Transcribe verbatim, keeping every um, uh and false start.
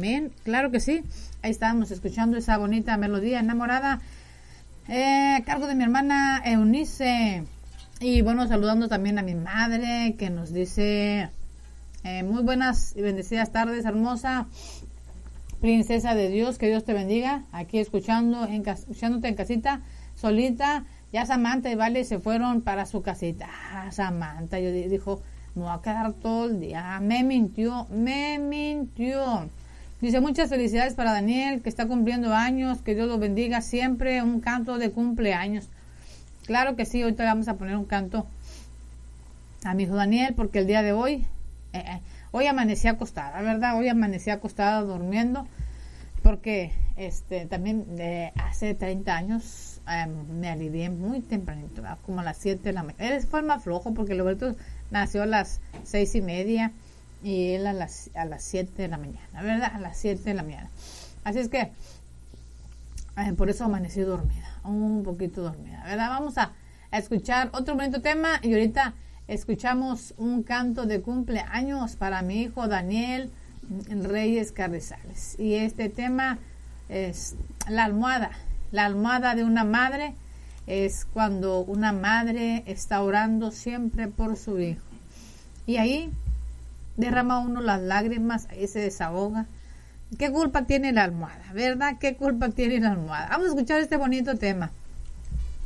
amén. Claro que sí. Ahí estábamos escuchando esa bonita melodía, Enamorada, eh, a cargo de mi hermana Eunice. Y bueno, saludando también a mi madre, que nos dice eh, muy buenas y bendecidas tardes, hermosa princesa de Dios, que Dios te bendiga. Aquí escuchando, en, escuchándote en casita, solita. Ya Samantha y Vale se fueron para su casita. Ah, Samantha, yo dijo, me voy a quedar todo el día. Me mintió, me mintió. Dice, muchas felicidades para Daniel, que está cumpliendo años, que Dios lo bendiga siempre. Un canto de cumpleaños. Claro que sí, ahorita vamos a poner un canto a mi hijo Daniel, porque el día de hoy, eh, eh, hoy amanecí acostada, ¿verdad? Hoy amanecí acostada durmiendo, porque este también de hace treinta años eh, me alivié muy tempranito, ¿verdad? Como a las siete de la mañana. Él fue más flojo, porque Roberto nació a las seis y media y él a las, a las siete de la mañana, ¿verdad? A las siete de la mañana. Así es que, eh, por eso amanecí dormida. Un poquito dormida, ¿verdad? Vamos a, a escuchar otro bonito tema y ahorita escuchamos un canto de cumpleaños para mi hijo Daniel Reyes Carrizales. Y este tema es la almohada. La almohada de una madre es cuando una madre está orando siempre por su hijo. Y ahí derrama uno las lágrimas, ahí se desahoga. ¿Qué culpa tiene la almohada, verdad? ¿Qué culpa tiene la almohada? Vamos a escuchar este bonito tema.